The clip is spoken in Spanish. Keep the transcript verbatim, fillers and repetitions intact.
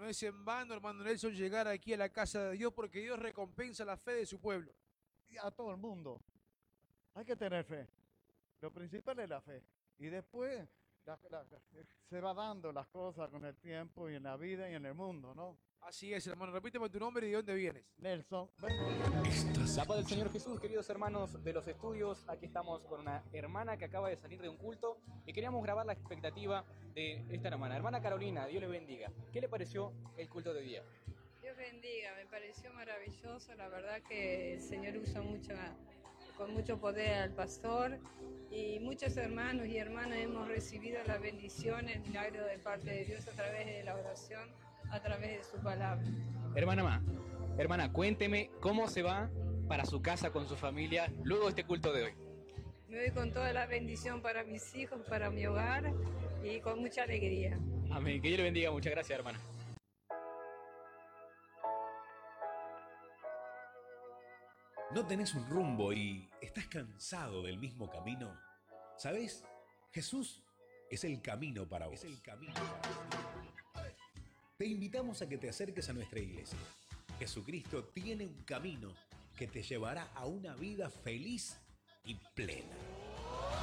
No es en vano, hermano Nelson, llegar aquí a la casa de Dios porque Dios recompensa la fe de su pueblo. Y a todo el mundo. Hay que tener fe. Lo principal es la fe. Y después la- la- se va dando las cosas con el tiempo y en la vida y en el mundo, ¿no? Así es, hermano. Repíteme tu nombre y de dónde vienes. Nelson, vengo La paz del Señor Jesús, queridos hermanos de los estudios, aquí estamos con una hermana que acaba de salir de un culto y queríamos grabar la expectativa de esta hermana. Hermana Carolina, Dios le bendiga. ¿Qué le pareció el culto de hoy día? Dios bendiga, me pareció maravilloso, la verdad que el Señor usa mucho, con mucho poder al pastor y muchos hermanos y hermanas hemos recibido la bendición, el milagro de parte de Dios a través de la oración, a través de su palabra. Hermana Ma, hermana, cuénteme cómo se va para su casa con su familia luego de este culto de hoy. Me voy con toda la bendición para mis hijos, para mi hogar y con mucha alegría. Amén, que Dios le bendiga, muchas gracias hermana. ¿No tenés un rumbo y estás cansado del mismo camino? ¿Sabés? Jesús es el camino para vos. Es el camino para vos. Te invitamos a que te acerques a nuestra iglesia. Jesucristo tiene un camino que te llevará a una vida feliz y plena.